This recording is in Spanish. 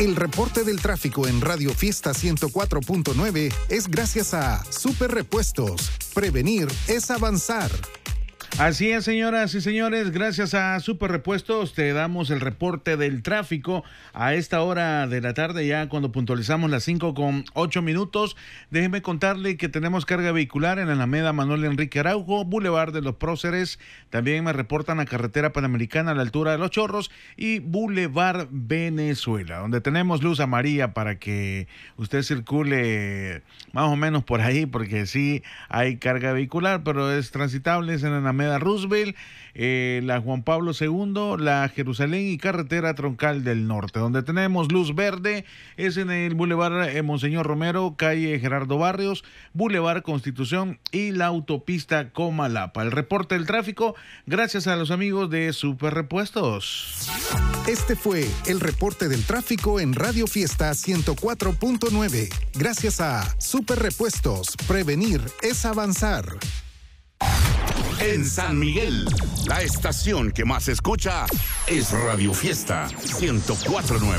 El reporte del tráfico en Radio Fiesta 104.9 es gracias a Super Repuestos. Prevenir es avanzar. Así es, señoras y señores, gracias a Super Repuestos te damos el reporte del tráfico a esta hora de la tarde, ya cuando puntualizamos las 5:08. Déjeme contarle que tenemos carga vehicular en la Alameda Manuel Enrique Araujo, Boulevard de los Próceres. También me reportan a Carretera Panamericana a la altura de Los Chorros y Boulevard Venezuela, donde tenemos luz amarilla para que usted circule más o menos por ahí, porque sí hay carga vehicular, pero es transitable, es en la Alameda Roosevelt, la Juan Pablo II, la Jerusalén y Carretera Troncal del Norte. Donde tenemos luz verde es en el Boulevard Monseñor Romero, calle Gerardo Barrios, Boulevard Constitución y la autopista Comalapa. El reporte del tráfico gracias a los amigos de Super Repuestos. Este fue el reporte del tráfico en Radio Fiesta 104.9. Gracias a Super Repuestos. Prevenir es avanzar. En San Miguel, la estación que más se escucha es Radio Fiesta 104.9.